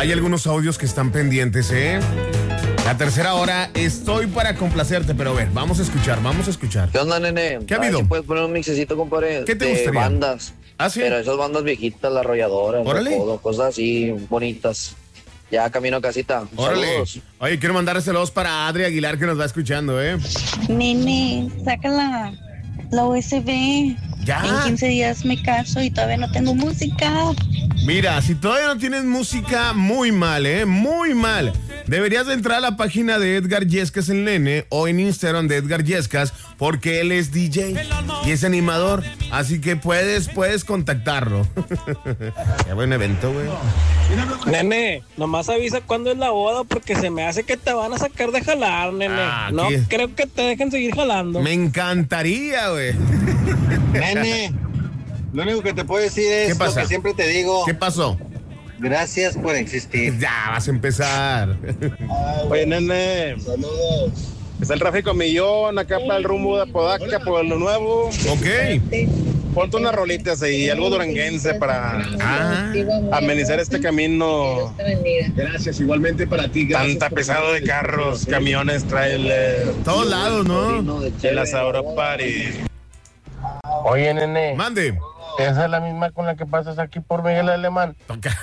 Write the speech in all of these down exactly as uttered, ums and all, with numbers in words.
hay algunos audios que están pendientes, ¿eh? La tercera hora, estoy para complacerte, pero a ver, vamos a escuchar, vamos a escuchar. ¿Qué onda, nene? ¿Qué ha habido? Si puedes poner un mixecito, compadre. ¿Qué te de gustaría? bandas. ¿Ah, sí? Pero esas bandas viejitas, las arrolladoras, Órale. Recodo, cosas así bonitas. Ya camino a casita. Órale. Saludos. Oye, quiero mandar saludos para Adri Aguilar que nos va escuchando, ¿eh? Nene, saca la, la U S B. Ya. En quince días me caso y todavía no tengo música. Mira, si todavía no tienes música, muy mal, ¿eh? Muy mal. Deberías de entrar a la página de Edgar Yescas el Nene o en Instagram de Edgar Yescas porque él es D J y es animador. Así que puedes, puedes contactarlo. Qué buen evento, güey. Nene, nomás avisa cuándo es la boda porque se me hace que te van a sacar de jalar, nene. Ah, no ¿qué? creo que te dejen seguir jalando. Me encantaría, güey. Nene, lo único que te puedo decir ¿Qué es lo pasa? que siempre te digo. ¿Qué pasó? Gracias por existir. Ya, vas a empezar. Oye, nene. Saludos. Está el tráfico millón acá para el rumbo de Apodaca, por lo nuevo. Ok. Ponte unas rolitas ahí, algo duranguense para Ah, amenizar este camino. Gracias, igualmente para ti. Tanta pesado de carros, camiones, trailer. todos lados, ¿no? En las Auropari. Oye, nene, Mande. esa es la misma con la que pasas aquí por Miguel Alemán. Toca.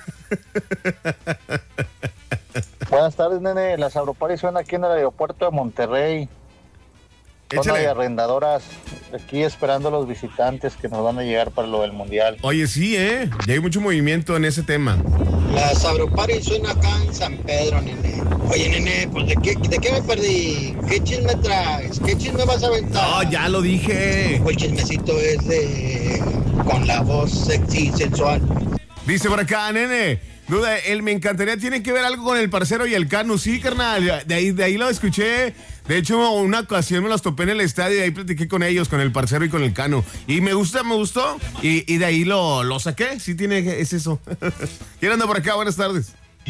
Buenas tardes, nene. Las Auropari suenan aquí en el aeropuerto de Monterrey. Zona de Échale. arrendadoras. Aquí esperando a los visitantes que nos van a llegar para lo del mundial. Oye, sí, ¿eh? Ya hay mucho movimiento en ese tema. Las Auropari suenan acá en San Pedro, nene. Oye, nene, pues ¿de qué, de qué me perdí? ¿Qué chisme traes? ¿Qué chisme vas a aventar? No, ya lo dije. El chismecito es de... con la voz sexy, sensual. Dice por acá, nene. Duda, él me encantaría, tiene que ver algo con el parcero y el Cano. Sí, carnal, de ahí, de ahí lo escuché. De hecho, una ocasión me los topé en el estadio y ahí platiqué con ellos, con el parcero y con el Cano. Y me gusta, me gustó. Y, y de ahí lo, lo saqué. Sí, tiene, es eso. ¿Quién anda por acá? Buenas tardes.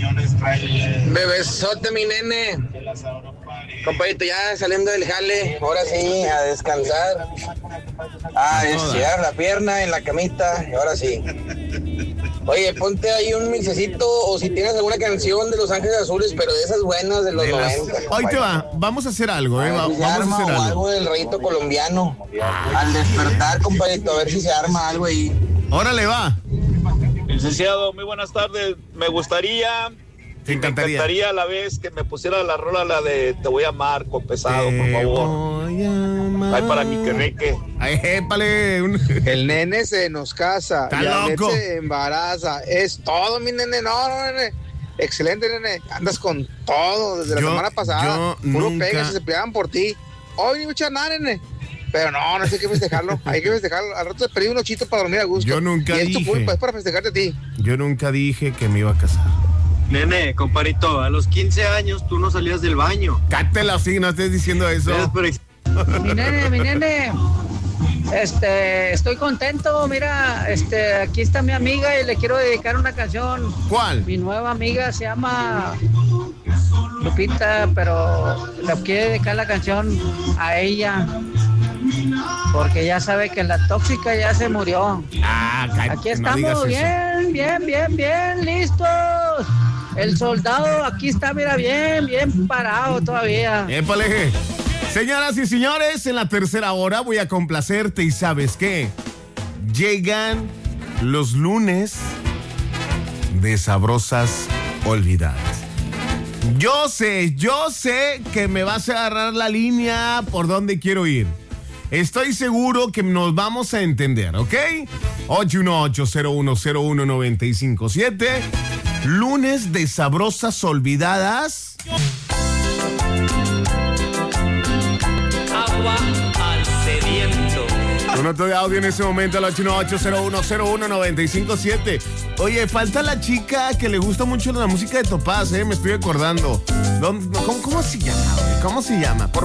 Bebesote, mi nene. Compadrito, ya saliendo del jale. Ahora sí, a descansar. A estirar la pierna en la camita. Y ahora sí. Oye, ponte ahí un mixecito o si tienes alguna canción de Los Ángeles Azules, pero de esas buenas de los De las- noventa. Hoy te va, vamos a hacer algo, ¿eh? Va- A ver si se vamos a arma hacer o algo. algo del reyito colombiano. Al despertar, compadrito, a ver si se arma algo ahí. Órale, va. Licenciado, muy buenas tardes. Me gustaría, Te me encantaría. encantaría a la vez que me pusiera la rola, la de Te voy a amar con pesado, por Te favor. voy a amar. Ay, para mi querreque. Ay, épale. un- El nene se nos casa. Está y Anet loco. se embaraza. Es todo, mi nene. No, no, nene. Excelente, nene. Andas con todo desde la Yo- semana pasada. yo Puro nunca- pegas y se pegaban por ti. Hoy ni mucha nada, nene. Pero no, no hay que festejarlo. Hay que festejarlo. Al rato te pedí un ochito para dormir a gusto. Yo nunca y es tu dije. culpa, es para festejarte a ti. Yo nunca dije que me iba a casar. Nene, comparito, a los quince años tú no salías del baño. Cátela así, no estés diciendo eso. Eres por ex- Mi nene, mi nene. Este, estoy contento, mira, este, aquí está mi amiga y le quiero dedicar una canción. ¿Cuál? Mi nueva amiga se llama Lupita, pero le quiero dedicar la canción a ella. Porque ya sabe que la tóxica ya se murió. Ah, cállate, Aquí no estamos, digas eso. bien, bien, bien, bien, listos. El soldado aquí está, mira, bien, bien parado todavía. Épale. Señoras y señores, en la tercera hora voy a complacerte y ¿sabes qué? Llegan los lunes de sabrosas olvidadas. Yo sé, yo sé que me vas a agarrar la línea por donde quiero ir. Estoy seguro que nos vamos a entender, ¿ok? ocho uno ocho, cero uno cero uno, nueve cinco siete. Lunes de sabrosas olvidadas. Agua al sediento. Un nota de audio en ese momento al ocho uno ocho, cero uno cero uno, nueve cinco siete. Oye, falta la chica que le gusta mucho la música de Topaz, ¿eh? Me estoy acordando. ¿Dónde- ¿Cómo, cómo se llama, güey? ¿Cómo se llama? Por